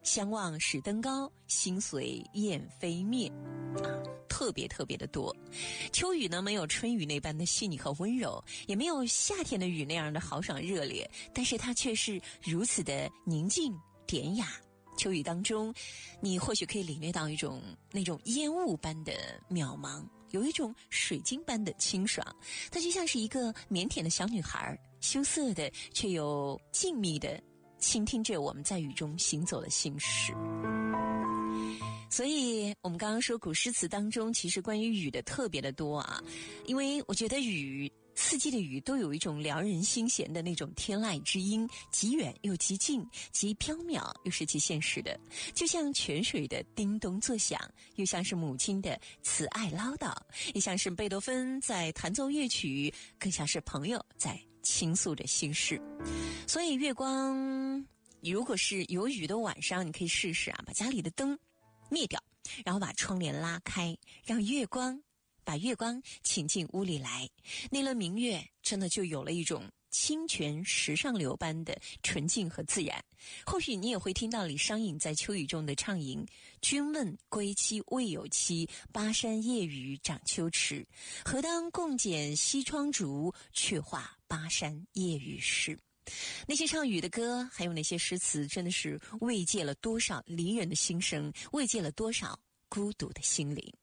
相望始登高，心随雁飞灭。特别的多。秋雨呢，没有春雨那般的细腻和温柔，也没有夏天的雨那样的豪爽热烈，但是它却是如此的宁静典雅。秋雨当中，你或许可以领略到那种烟雾般的渺茫，有一种水晶般的清爽。它就像是一个腼腆的小女孩，羞涩的却又静谧的倾听着我们在雨中行走的心事。所以我们刚刚说古诗词当中其实关于雨的特别的多啊，因为我觉得雨，四季的雨都有一种撩人心弦的那种天籁之音，极远又极近，极缥缈又是极现实的，就像泉水的叮咚作响，又像是母亲的慈爱唠叨，也像是贝多芬在弹奏乐曲，更像是朋友在倾诉着心事。所以月光，如果是有雨的晚上，你可以试试啊，把家里的灯灭掉，然后把窗帘拉开，让把月光请进屋里来，那轮明月真的就有了一种清泉石上流般的纯净和自然。或许你也会听到李商隐在秋雨中的畅吟：君问归期未有期，巴山夜雨涨秋池。何当共剪西窗烛，却话巴山夜雨时。那些唱雨的歌，还有那些诗词，真的是慰藉了多少离人的心声，慰藉了多少孤独的心灵。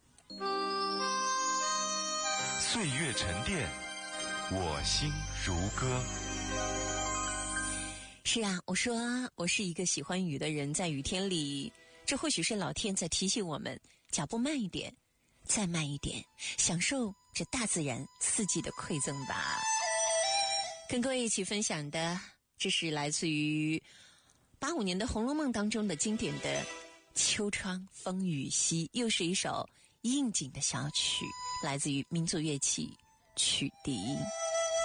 岁月沉淀，我心如歌。 是啊，我说我是一个喜欢雨的人，在雨天里，这或许是老天在提醒我们，脚步慢一点，再慢一点，享受这大自然四季的馈赠吧。跟各位一起分享的，这是来自于85年的《红楼梦》当中的经典的《秋窗风雨夕》，又是一首应景的小曲，来自于民族乐器曲笛。